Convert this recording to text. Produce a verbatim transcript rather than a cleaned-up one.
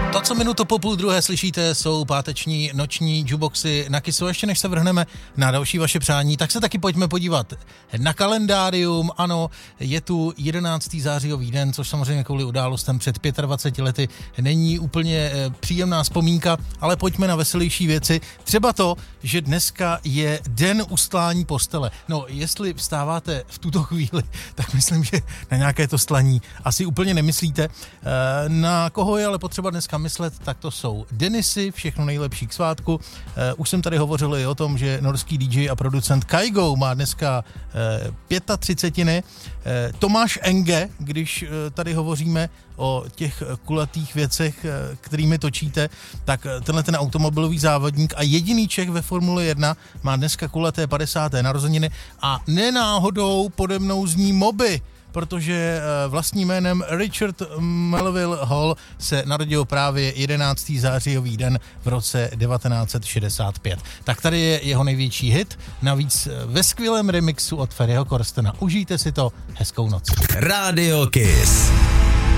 To, co minutu po půl druhé slyšíte, jsou páteční noční jukeboxy na Kissu. Ještě než se vrhneme na další vaše přání, tak se taky pojďme podívat na kalendárium. Ano, je tu jedenáctého zářijový den, což samozřejmě kvůli událostem před dvaceti pěti lety není úplně příjemná vzpomínka, ale pojďme na veselější věci. Třeba to, že dneska je den ustlání postele. No, jestli vstáváte v tuto chvíli, tak myslím, že na nějaké to stlaní asi úplně nemyslíte. Na koho je ale potřeba dneska myslet, tak to jsou Denisy, všechno nejlepší k svátku. Uh, už jsem tady hovořil i o tom, že norský dý džej a producent Kygo má dneska uh, třicetiny. Uh, Tomáš Enge, když uh, tady hovoříme o těch kulatých věcech, uh, kterými točíte, tak uh, tenhle ten automobilový závodník a jediný Čech ve Formule jedna má dneska kulaté padesáté narozeniny a nenáhodou pode mnou zní Moby, protože vlastním jménem Richard Melville Hall se narodil právě jedenáctého zářijový den v roce devatenáct set šedesát pět. Tak tady je jeho největší hit, navíc ve skvělém remixu od Ferryho Corstena. Užijte si to, hezkou noc. Radio Kiss.